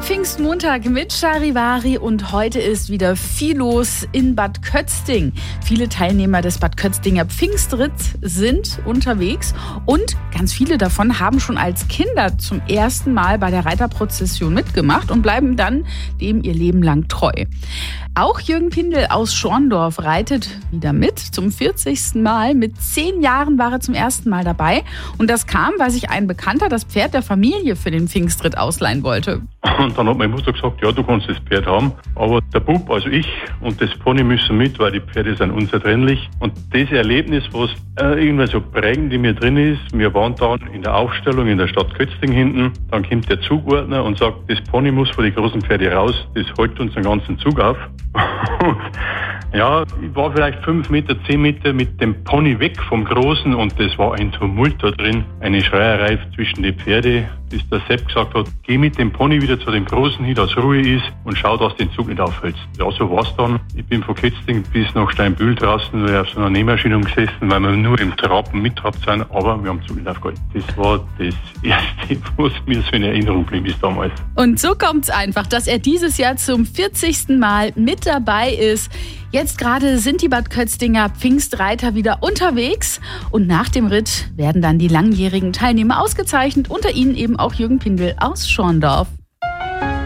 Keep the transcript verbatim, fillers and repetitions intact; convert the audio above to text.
Pfingstmontag mit Charivari und heute ist wieder viel los in Bad Kötzting. Viele Teilnehmer des Bad Kötzinger Pfingstritts sind unterwegs und ganz viele davon haben schon als Kinder zum ersten Mal bei der Reiterprozession mitgemacht und bleiben dann dem ihr Leben lang treu. Auch Jürgen Pindel aus Schorndorf reitet wieder mit zum vierzigsten Mal. Mit zehn Jahren war er zum ersten Mal dabei und das kam, weil sich ein Bekannter das Pferd der Familie für den Pfingstritt ausleihen wollte. Und dann hat meine Mutter gesagt, ja, du kannst das Pferd haben, aber der Bub, also ich und das Pony müssen mit, weil die Pferde sind unzertrennlich. Und das Erlebnis, was äh, irgendwie so prägend in mir drin ist, wir waren dann in der Aufstellung in der Stadt Kötzting hinten, dann kommt der Zugordner und sagt, das Pony muss vor die großen Pferde raus, das hält uns den ganzen Zug auf. Ja, ich war vielleicht fünf Meter, zehn Meter mit dem Pony weg vom Großen und das war ein Tumult da drin, eine Schreierei zwischen die Pferde, bis der Sepp gesagt hat, geh mit dem Pony wieder zu dem Großen hin, dass Ruhe ist und schau, dass du den Zug nicht aufhältst. Ja, so war's dann. Ich bin von Kötzting bis nach Steinbühl draußen auf so einer Nähmaschine gesessen, weil wir nur im Trappen mittrabt sind, aber wir haben den Zug nicht aufgehalten. Das war das Erste, was mir so in Erinnerung blieb ist damals. Und so kommt's einfach, dass er dieses Jahr zum vierzigsten Mal mit dabei ist. Jetzt gerade sind die Bad Kötzinger Pfingstreiter wieder unterwegs und nach dem Ritt werden dann die langjährigen Teilnehmer ausgezeichnet, unter ihnen eben auch Jürgen Pindel aus Schorndorf.